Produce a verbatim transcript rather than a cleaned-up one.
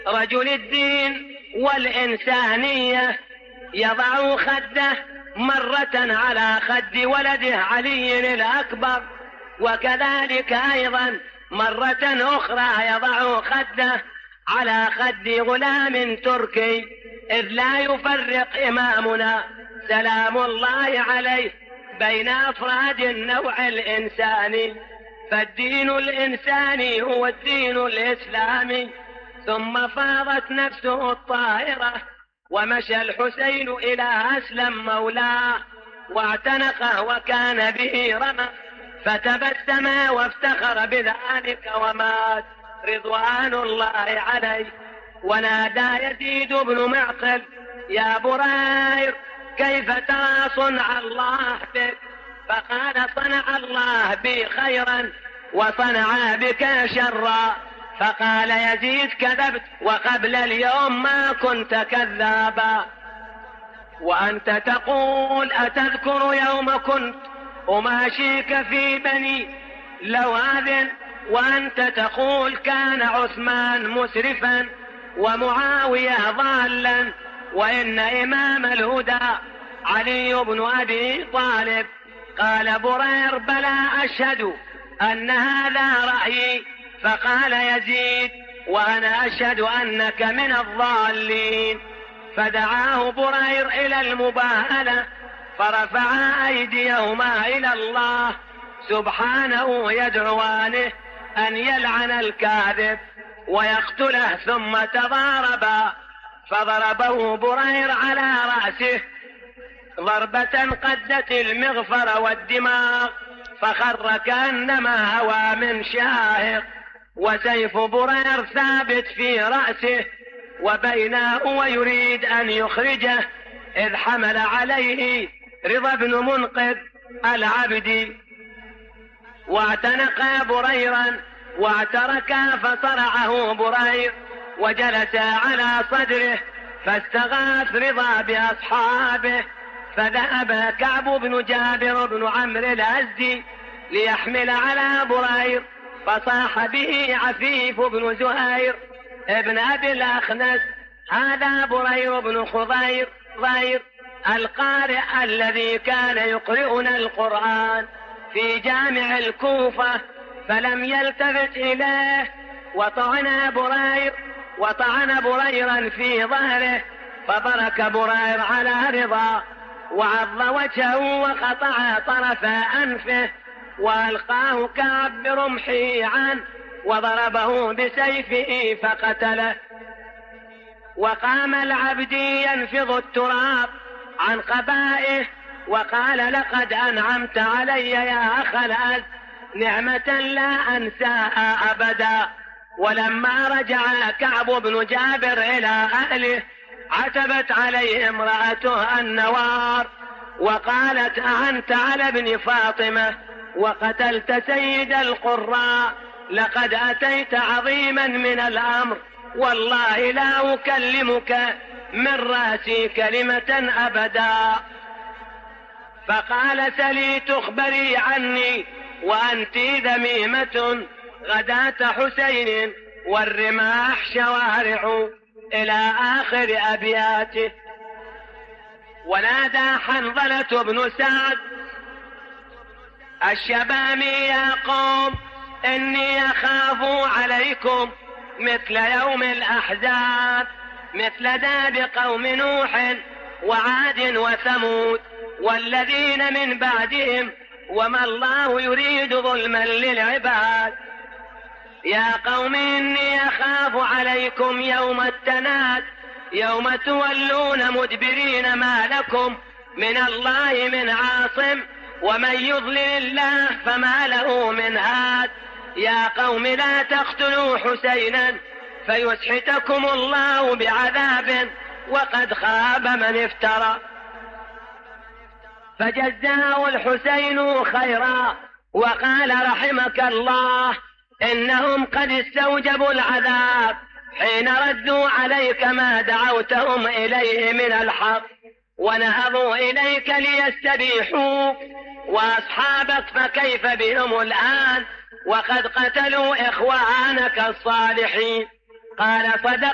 رجل الدين والإنسانية يضع خده مرة على خد ولده علي الأكبر، وكذلك أيضا مرة أخرى يضع خده على خد غلام تركي، إذ لا يفرق إمامنا سلام الله عليه بين أفراد النوع الإنساني، فالدين الإنساني هو الدين الإسلامي. ثم فاضت نفسه الطاهرة ومشى الحسين إلى أسلم مولاه واعتنقه وكان به رمى، فتبسم وافتخر بذلك ومات رضوان الله عليه. ونادى يزيد بن معقل: يا برير كيف ترى صنع الله بك؟ فقال: صنع الله بي خيرا وصنع بك شرا. فقال يزيد: كذبت، وقبل اليوم ما كنت كذابا. وأنت تقول: أتذكر يوم كنت أماشيك في بني لواذ؟ وأنت تقول: كان عثمان مسرفا ومعاوية ضالا، وإن إمام الهدى علي بن أبي طالب. قال برير: بلى أشهد أن هذا رأيي. فقال يزيد: وأنا أشهد أنك من الضالين. فدعاه برير إلى المباهلة، فرفعا أيديهما إلى الله سبحانه يدعوانه أن يلعن الكاذب ويقتله، ثم تضاربا، فضربه برير على رأسه ضربة قدت المغفر والدماغ، فخر كأنما هوى من شاهق، وسيف برير ثابت في رأسه، وبينه ويريد أن يخرجه إذ حمل عليه رضا بن منقذ العبدي واعتنق بريرا واعترك، فصرعه برير وجلس على صدره، فاستغاث رضا بأصحابه، فذهب كعب بن جابر بن عمرو الأزدي ليحمل على برير، فصاح به عفيف بن زهير ابن أبي الأخنس: هذا برير بن خضير ضير القارئ الذي كان يقرئنا القرآن في جامع الكوفة. فلم يلتفت إليه، وطعن برير وطعن بريرا في ظهره، فبرك برير على رضا وعض وجهه وقطع طرف أنفه، وألقاه كعب برمحه عنه وضربه بسيفه فقتله. وقام العبدي ينفض التراب عن قبائه وقال: لقد أنعمت علي يا أخ الأز نعمة لا أنساها أبدا. ولما رجع كعب بن جابر إلى أهله عتبت عليه امرأته النوار وقالت: أعنت على ابن فاطمة وقتلت سيد القراء، لقد أتيت عظيما من الأمر، والله لا أكلمك من رأسي كلمة أبدا. فقال: سلي تخبري عني وأنت ذميمة غداة حسين والرماح شوارع، إلى آخر أبياته. ونادى حنظلة بن سعد الشبامي: يا قوم إني أخاف عليكم مثل يوم الأحزاب، مثل داب قوم نوح وعاد وثمود والذين من بعدهم، وما الله يريد ظلما للعباد. يا قوم إني أخاف عليكم يوم التناد، يوم تولون مدبرين، ما لكم من الله من عاصم، ومن يضلل الله فما له من هاد. يا قوم لا تقتلوا حسينا فيسحتكم الله بعذاب، وقد خاب من افترى. فجزاه الحسين خيرا وقال: رحمك الله، إنهم قد استوجبوا العذاب حين ردوا عليك ما دعوتهم إليه من الحق، ونهضوا إليك ليستبيحوك، وأصحابك فكيف بهم الآن وقد قتلوا إخوانك الصالحين؟ قال: صدق